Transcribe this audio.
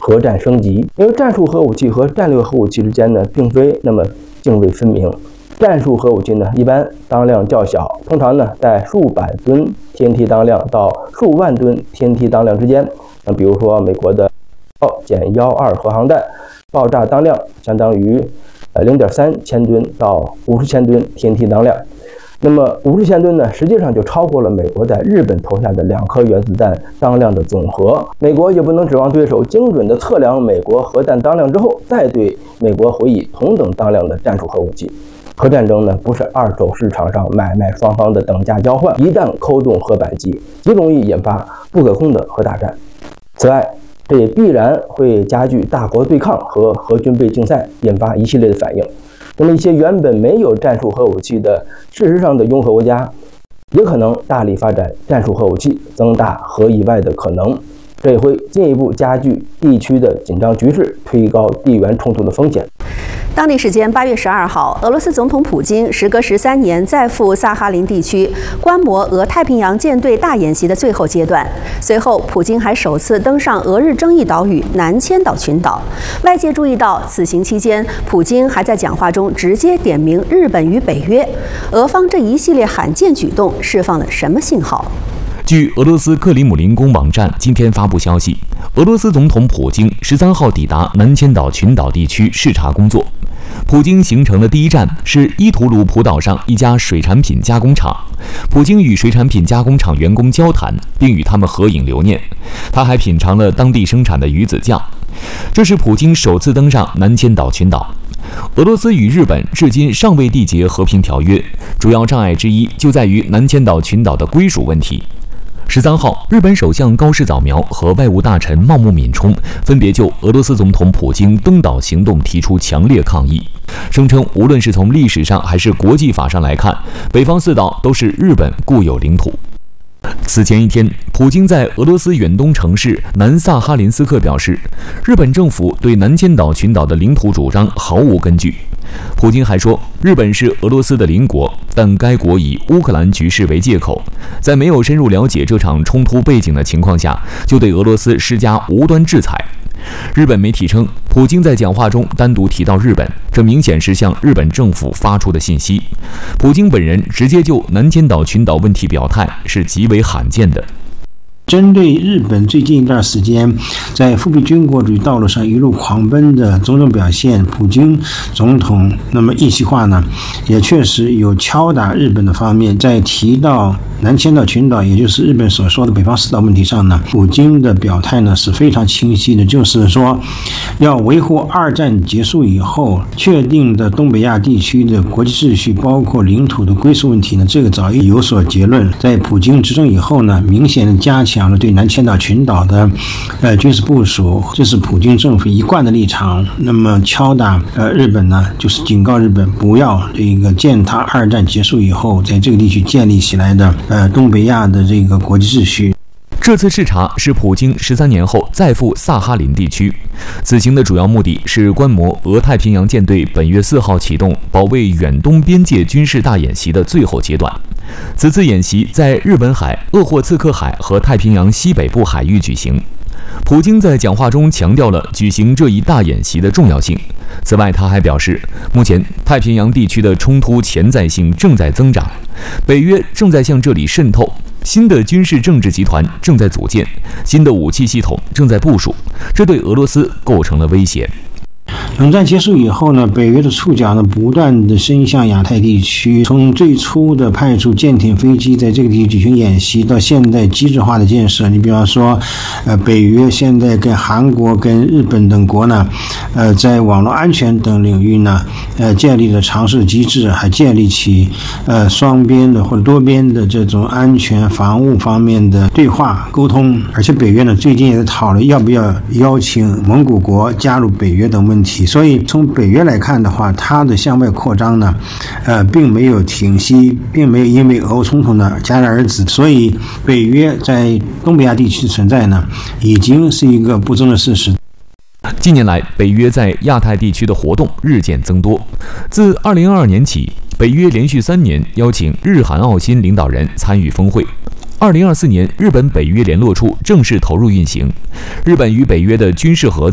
核战升级。因为战术核武器和战略核武器之间呢，并非那么泾渭分明。战术核武器呢，一般当量较小，通常呢在数百吨天梯当量到数万吨天梯当量之间。比如说美国的-12核航弹，爆炸当量相当于0.3千吨到50千吨天梯当量。那么50千吨呢，实际上就超过了美国在日本投下的2颗原子弹当量的总和。美国也不能指望对手精准地测量美国核弹当量之后，再对美国回以同等当量的战术核武器。核战争呢，不是二手市场上买卖双方的等价交换，一旦扣动核扳机，极容易引发不可控的核大战。此外，这也必然会加剧大国对抗和核军备竞赛，引发一系列的反应。那么一些原本没有战术核武器的事实上的拥核国家，也可能大力发展战术核武器，增大核以外的可能。这也会进一步加剧地区的紧张局势，推高地缘冲突的风险。 当地时间8月12号，俄罗斯总统普京时隔13年再赴萨哈林地区观摩俄太平洋舰队大演习的最后阶段。随后，普京还首次登上俄日争议岛屿南千岛群岛。外界注意到，此行期间，普京还在讲话中直接点名日本与北约。俄方这一系列罕见举动释放了什么信号？ 据俄罗斯克里姆林宫网站今天发布消息，俄罗斯总统普京13号抵达南千岛群岛地区视察工作。普京行程的第一站是伊图鲁普岛上一家水产品加工厂，普京与水产品加工厂员工交谈，并与他们合影留念。他还品尝了当地生产的鱼子酱。这是普京首次登上南千岛群岛。俄罗斯与日本至今尚未缔结和平条约，主要障碍之一就在于南千岛群岛的归属问题。13号，日本首相高市早苗和外务大臣茂木敏充分别就俄罗斯总统普京登岛行动提出强烈抗议，声称无论是从历史上还是国际法上来看，北方四岛都是日本固有领土。此前一天，普京在俄罗斯远东城市南萨哈林斯克表示，日本政府对南千岛群岛的领土主张毫无根据。普京还说，日本是俄罗斯的邻国，但该国以乌克兰局势为借口，在没有深入了解这场冲突背景的情况下，就对俄罗斯施加无端制裁。日本媒体称，普京在讲话中单独提到日本，这明显是向日本政府发出的信息。普京本人直接就南千岛群岛问题表态，是极为罕见的。 针对日本最近一段时间在复辟军国主义道路上一路狂奔的种种表现，普京总统那么一席话呢，也确实有敲打日本的方面。在提到南千岛群岛，也就是日本所说的北方四岛问题上呢，普京的表态呢是非常清晰的，就是说要维护二战结束以后确定的东北亚地区的国际秩序，包括领土的归属问题呢，这个早已有所结论。在普京执政以后呢，明显的加强了对南千岛群岛的军事部署，这是普京政府一贯的立场。那么敲打日本呢，就是警告日本不要这个践踏二战结束以后在这个地区建立起来的东北亚的这个国际秩序。 这次视察是普京13年后再赴萨哈林地区，此行的主要目的是观摩俄太平洋舰队本月4号启动保卫远东边界军事大演习的最后阶段。此次演习在日本海、鄂霍次克海和太平洋西北部海域举行。普京在讲话中强调了举行这一大演习的重要性。此外，他还表示，目前太平洋地区的冲突潜在性正在增长，北约正在向这里渗透，新的军事政治集团正在组建，新的武器系统正在部署，这对俄罗斯构成了威胁。 冷战结束以后呢，北约的触角呢不断的伸向亚太地区，从最初的派出舰艇、飞机在这个地区举行演习，到现在机制化的建设。你比方说，北约现在跟韩国、跟日本等国呢，在网络安全等领域呢，建立了常设机制，还建立起双边的或者多边的这种安全防务方面的对话沟通。而且北约呢最近也在讨论要不要邀请蒙古国加入北约等问题。所以从北约来看的话，它的向外扩张呢，并没有停息，并没有因为俄乌冲突呢戛然而止。所以北约在东北亚地区的存在呢，已经是一个不争的事实。 近年来，北约在亚太地区的活动日渐增多。自2022年起，北约连续3年邀请日韩澳新领导人参与峰会。2024年，日本北约联络处正式投入运行。日本与北约的军事合作